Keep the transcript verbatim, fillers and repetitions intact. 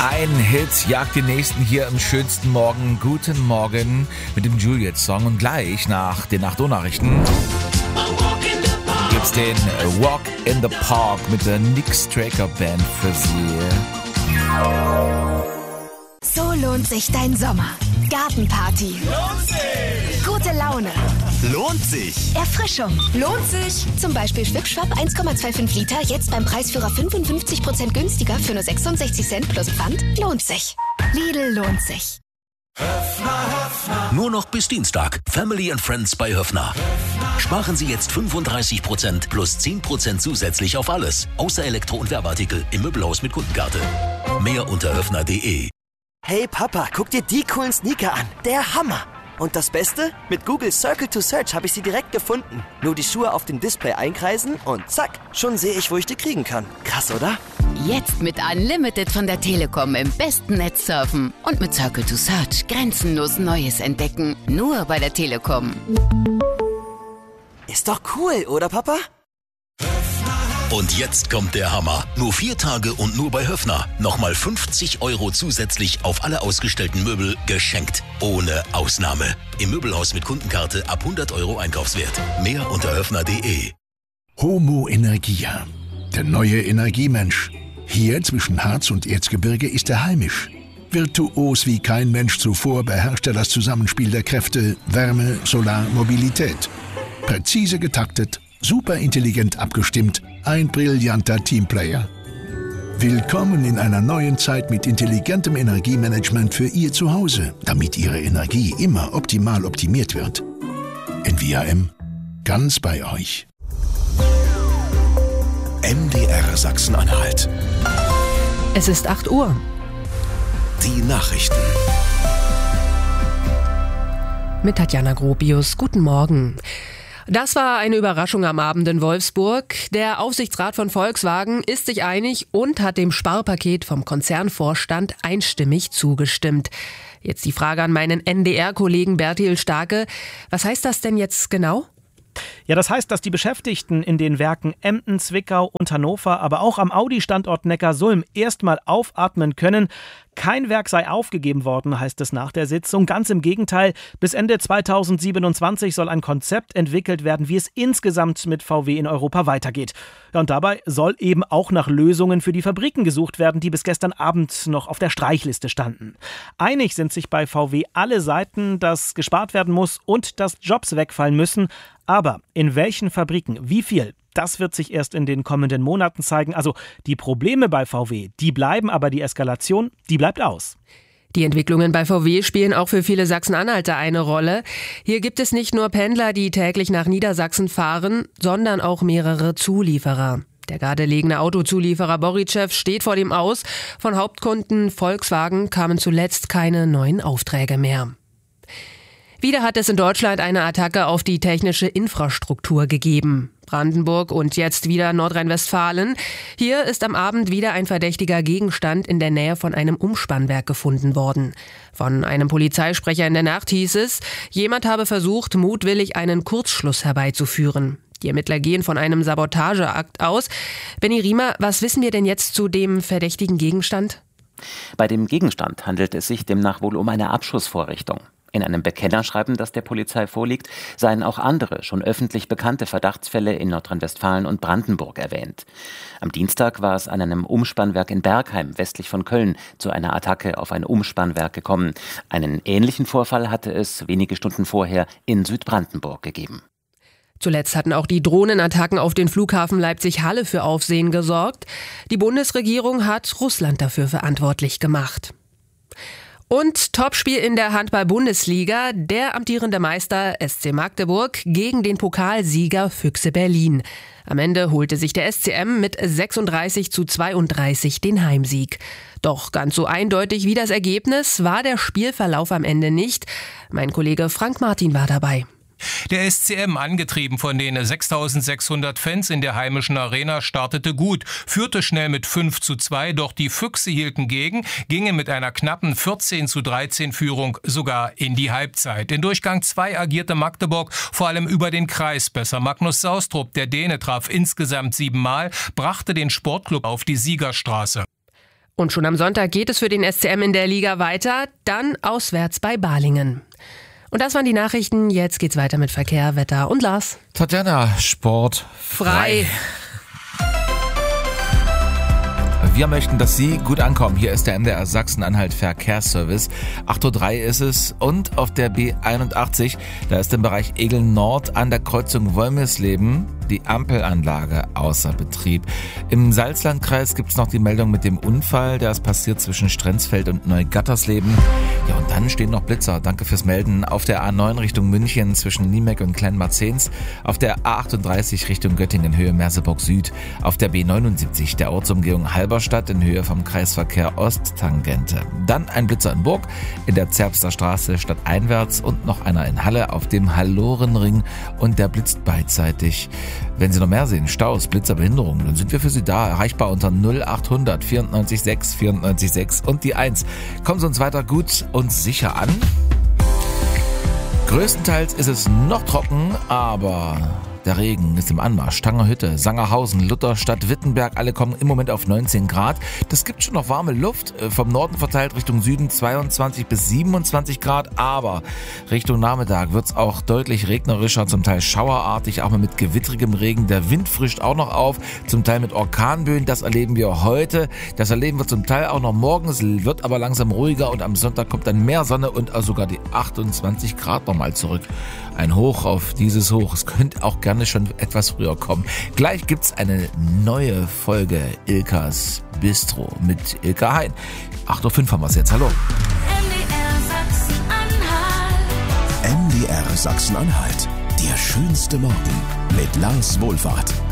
Ein Hit jagt den nächsten hier im schönsten Morgen. Guten Morgen mit dem Juliet-Song. Und gleich nach den acht Uhr Nachrichten gibt's den Walk in the Park mit der Nick Straker Band für Sie. So lohnt sich dein Sommer. Gartenparty. Lohnt sich! Gute Laune. Lohnt sich! Erfrischung. Lohnt sich! Zum Beispiel Schwipschwapp eins Komma fünfundzwanzig Liter, jetzt beim Preisführer fünfundfünfzig Prozent günstiger für nur sechsundsechzig Cent plus Pfand. Lohnt sich. Lidl lohnt sich. Höffner, Höffner. Nur noch bis Dienstag. Family and Friends bei Höffner. Höffner. Sparen Sie jetzt fünfunddreißig Prozent plus zehn Prozent zusätzlich auf alles. Außer Elektro- und Werbeartikel im Möbelhaus mit Kundenkarte. Mehr unter höffner punkt de. Hey Papa, guck dir die coolen Sneaker an. Der Hammer. Und das Beste? Mit Google Circle to Search habe ich sie direkt gefunden. Nur die Schuhe auf dem Display einkreisen und zack, schon sehe ich, wo ich die kriegen kann. Krass, oder? Jetzt mit Unlimited von der Telekom im besten Netz surfen. Und mit Circle to Search grenzenlos Neues entdecken. Nur bei der Telekom. Ist doch cool, oder Papa? Und jetzt kommt der Hammer. Nur vier Tage und nur bei Höffner. Nochmal fünfzig Euro zusätzlich auf alle ausgestellten Möbel geschenkt. Ohne Ausnahme. Im Möbelhaus mit Kundenkarte ab hundert Euro Einkaufswert. Mehr unter höffner punkt de. Homo Energia. Der neue Energiemensch. Hier zwischen Harz und Erzgebirge ist er heimisch. Virtuos wie kein Mensch zuvor beherrscht er das Zusammenspiel der Kräfte Wärme, Solar, Mobilität. Präzise getaktet, super intelligent abgestimmt, ein brillanter Teamplayer. Willkommen in einer neuen Zeit mit intelligentem Energiemanagement für Ihr Zuhause, damit Ihre Energie immer optimal optimiert wird. N V A M, ganz bei euch. M D R Sachsen-Anhalt. Es ist acht Uhr. Die Nachrichten. Mit Tatjana Gropius. Guten Morgen. Das war eine Überraschung am Abend in Wolfsburg. Der Aufsichtsrat von Volkswagen ist sich einig und hat dem Sparpaket vom Konzernvorstand einstimmig zugestimmt. Jetzt die Frage an meinen N D R-Kollegen Bertil Starke. Was heißt das denn jetzt genau? Ja, das heißt, dass die Beschäftigten in den Werken Emden, Zwickau und Hannover, aber auch am Audi-Standort Neckarsulm erstmal aufatmen können. Kein Werk sei aufgegeben worden, heißt es nach der Sitzung. Ganz im Gegenteil, bis Ende zweitausendsiebenundzwanzig soll ein Konzept entwickelt werden, wie es insgesamt mit V W in Europa weitergeht. Ja, und dabei soll eben auch nach Lösungen für die Fabriken gesucht werden, die bis gestern Abend noch auf der Streichliste standen. Einig sind sich bei V W alle Seiten, dass gespart werden muss und dass Jobs wegfallen müssen. Aber in welchen Fabriken, wie viel? Das wird sich erst in den kommenden Monaten zeigen. Also die Probleme bei V W, die bleiben, aber die Eskalation, die bleibt aus. Die Entwicklungen bei V W spielen auch für viele Sachsen-Anhalter eine Rolle. Hier gibt es nicht nur Pendler, die täglich nach Niedersachsen fahren, sondern auch mehrere Zulieferer. Der gelegene Autozulieferer Borytschew steht vor dem Aus. Von Hauptkunden Volkswagen kamen zuletzt keine neuen Aufträge mehr. Wieder hat es in Deutschland eine Attacke auf die technische Infrastruktur gegeben. Brandenburg und jetzt wieder Nordrhein-Westfalen. Hier ist am Abend wieder ein verdächtiger Gegenstand in der Nähe von einem Umspannwerk gefunden worden. Von einem Polizeisprecher in der Nacht hieß es, jemand habe versucht, mutwillig einen Kurzschluss herbeizuführen. Die Ermittler gehen von einem Sabotageakt aus. Benny Riemer, was wissen wir denn jetzt zu dem verdächtigen Gegenstand? Bei dem Gegenstand handelt es sich demnach wohl um eine Abschussvorrichtung. In einem Bekennerschreiben, das der Polizei vorliegt, seien auch andere, schon öffentlich bekannte Verdachtsfälle in Nordrhein-Westfalen und Brandenburg erwähnt. Am Dienstag war es an einem Umspannwerk in Bergheim, westlich von Köln, zu einer Attacke auf ein Umspannwerk gekommen. Einen ähnlichen Vorfall hatte es wenige Stunden vorher in Südbrandenburg gegeben. Zuletzt hatten auch die Drohnenattacken auf den Flughafen Leipzig-Halle für Aufsehen gesorgt. Die Bundesregierung hat Russland dafür verantwortlich gemacht. Und Topspiel in der Handball-Bundesliga, der amtierende Meister S C Magdeburg gegen den Pokalsieger Füchse Berlin. Am Ende holte sich der S C M mit sechsunddreißig zu zweiunddreißig den Heimsieg. Doch ganz so eindeutig wie das Ergebnis war der Spielverlauf am Ende nicht. Mein Kollege Frank Martin war dabei. Der S C M, angetrieben von den sechstausendsechshundert Fans in der heimischen Arena, startete gut, führte schnell mit fünf zu zwei, doch die Füchse hielten gegen, gingen mit einer knappen vierzehn zu dreizehn Führung sogar in die Halbzeit. In Durchgang zwei agierte Magdeburg vor allem über den Kreis besser. Magnus Saustrup, der Däne, traf insgesamt siebenmal, brachte den Sportclub auf die Siegerstraße. Und schon am Sonntag geht es für den S C M in der Liga weiter, dann auswärts bei Balingen. Und das waren die Nachrichten. Jetzt geht's weiter mit Verkehr, Wetter und Lars. Tatjana, Sport frei. Frei. Wir möchten, dass Sie gut ankommen. Hier ist der M D R Sachsen-Anhalt Verkehrsservice. acht Uhr drei ist es und auf der B einundachtzig, da ist im Bereich Egeln Nord an der Kreuzung Wolmirsleben die Ampelanlage außer Betrieb. Im Salzlandkreis gibt es noch die Meldung mit dem Unfall, der ist passiert zwischen Strenzfeld und Neugattersleben. Ja, und dann stehen noch Blitzer. Danke fürs Melden. Auf der A neun Richtung München zwischen Niemeck und Kleinmarzens. Auf der A achtunddreißig Richtung Göttingen Höhe Merseburg Süd. Auf der B neunundsiebzig der Ortsumgehung Halberstadt in Höhe vom Kreisverkehr Osttangente. Dann ein Blitzer in Burg, in der Zerbster Straße stadteinwärts und noch einer in Halle auf dem Hallorenring und der blitzt beidseitig. Wenn Sie noch mehr sehen, Staus, Blitzer, Behinderungen, dann sind wir für Sie da, erreichbar unter null achthundert vierundneunzig sechs vierundneunzig sechs und die eins. Kommen Sie uns weiter gut und sicher an. Größtenteils ist es noch trocken, aber der Regen ist im Anmarsch. Stangerhütte, Sangerhausen, Lutherstadt, Wittenberg, alle kommen im Moment auf neunzehn Grad. Das gibt schon noch warme Luft, vom Norden verteilt Richtung Süden zweiundzwanzig bis siebenundzwanzig Grad, aber Richtung Nachmittag wird es auch deutlich regnerischer, zum Teil schauerartig, auch mal mit gewittrigem Regen. Der Wind frischt auch noch auf, zum Teil mit Orkanböen, das erleben wir heute. Das erleben wir zum Teil auch noch morgen, es wird aber langsam ruhiger und am Sonntag kommt dann mehr Sonne und sogar die achtundzwanzig Grad nochmal zurück. Ein Hoch auf dieses Hoch, es könnte auch gerne schon etwas früher kommen. Gleich gibt's eine neue Folge Ilkas Bistro mit Ilka Hein. acht Uhr fünf haben wir es jetzt. Hallo. M D R Sachsen-Anhalt. Der schönste Morgen mit Lars Wohlfahrt.